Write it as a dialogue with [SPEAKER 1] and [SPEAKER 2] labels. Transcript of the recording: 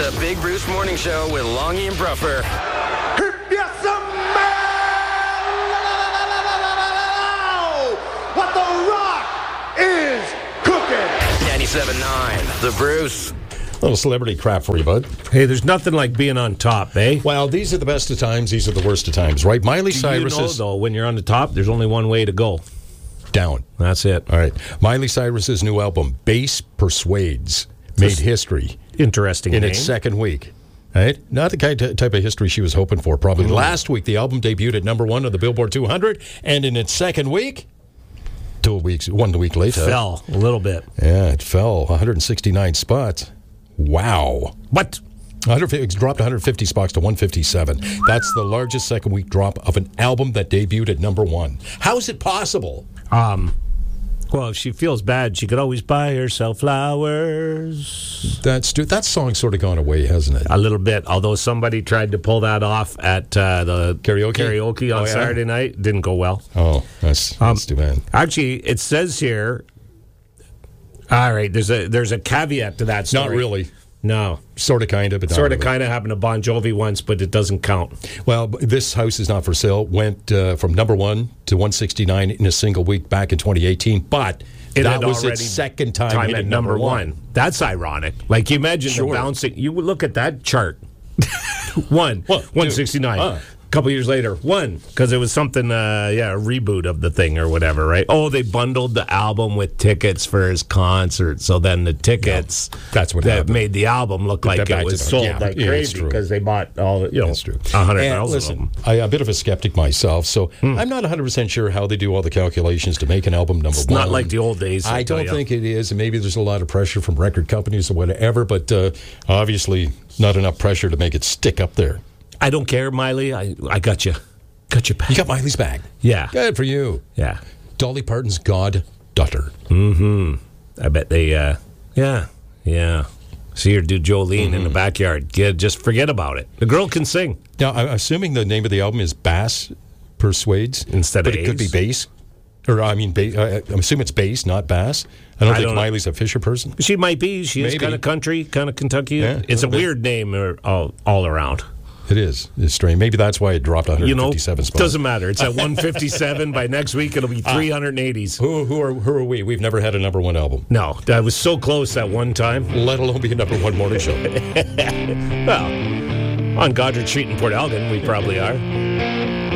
[SPEAKER 1] The Big Bruce Morning Show with Longy and Bruffer.
[SPEAKER 2] Yes, what the Rock is cooking.
[SPEAKER 1] 97.9, The Bruce.
[SPEAKER 3] A little celebrity crap for you, bud.
[SPEAKER 4] Hey, there's nothing like being on top, eh?
[SPEAKER 3] Well, these are the best of times. These are the worst of times, right? Miley
[SPEAKER 4] You
[SPEAKER 3] Cyrus
[SPEAKER 4] know,
[SPEAKER 3] is
[SPEAKER 4] though, when you're on the top, there's only one way to go.
[SPEAKER 3] down.
[SPEAKER 4] That's it.
[SPEAKER 3] All right. Miley Cyrus's new album, Bass Persuades, made history
[SPEAKER 4] Interesting
[SPEAKER 3] in
[SPEAKER 4] name.
[SPEAKER 3] its second week. Right? Not the type of history she was hoping for, probably. Last week, the album debuted at number 1 on the Billboard 200, and in its second week, 1 week later,
[SPEAKER 4] Fell a little bit.
[SPEAKER 3] Yeah, it fell 169 spots. Wow.
[SPEAKER 4] What?
[SPEAKER 3] It dropped 150 spots to 157. That's the largest second week drop of an album that debuted at number 1. How is it possible?
[SPEAKER 4] Well, if she feels bad, she could always buy herself flowers.
[SPEAKER 3] That song's sort of gone away, hasn't it?
[SPEAKER 4] A little bit, although somebody tried to pull that off at the karaoke on Saturday night. Didn't go well.
[SPEAKER 3] Oh, that's too bad.
[SPEAKER 4] Actually, it says here, all right, there's a caveat to that story.
[SPEAKER 3] Not really.
[SPEAKER 4] No.
[SPEAKER 3] Sort of, kind of, but not
[SPEAKER 4] Sort of,
[SPEAKER 3] really.
[SPEAKER 4] kind of happened to Bon Jovi once, but it doesn't count.
[SPEAKER 3] Well, this house is not for sale. Went from number 1 to 169 in a single week back in 2018, but that was its second time hitting
[SPEAKER 4] at number 1. That's ironic. Like, you imagine the bouncing. You would look at that chart. 169. A couple years later, 1, because it was something, a reboot of the thing or whatever, right? Oh, they bundled the album with tickets for his concert, so then the tickets
[SPEAKER 3] that's what
[SPEAKER 4] that
[SPEAKER 3] happened.
[SPEAKER 4] made the album look like it was sold like crazy because they bought all,
[SPEAKER 3] That's true.
[SPEAKER 4] 100,000 of them.
[SPEAKER 3] I'm a bit of a skeptic myself, so I'm not 100% sure how they do all the calculations to make an album number 1.
[SPEAKER 4] It's not like the old days.
[SPEAKER 3] I don't think it is, and maybe there's a lot of pressure from record companies or whatever, but obviously not enough pressure to make it stick up there.
[SPEAKER 4] I don't care, Miley. I got you. Got your back.
[SPEAKER 3] You got Miley's back.
[SPEAKER 4] Yeah.
[SPEAKER 3] Good for you.
[SPEAKER 4] Yeah.
[SPEAKER 3] Dolly Parton's goddaughter.
[SPEAKER 4] I bet they, yeah. See her do Jolene in the backyard. Just forget about it. The girl can sing.
[SPEAKER 3] Now, I'm assuming the name of the album is Bass Persuades.
[SPEAKER 4] Instead of
[SPEAKER 3] But it could be
[SPEAKER 4] A's?
[SPEAKER 3] bass. Or, I'm assuming it's bass, not bass. I don't think Miley's a Fisher person.
[SPEAKER 4] She might be. She is
[SPEAKER 3] Maybe.
[SPEAKER 4] kind of country, kind of Kentucky.
[SPEAKER 3] Yeah,
[SPEAKER 4] It's a
[SPEAKER 3] little bit.
[SPEAKER 4] weird name all around.
[SPEAKER 3] It is. It's strange. Maybe that's why it dropped 157 spots.
[SPEAKER 4] Doesn't matter. It's at 157. By next week, it'll be 380s.
[SPEAKER 3] Who are we? We've never had a number 1 album.
[SPEAKER 4] No, I was so close at one time.
[SPEAKER 3] Let alone be a number 1 morning show.
[SPEAKER 4] Well, on Goddard Street in Port Elgin, we probably are.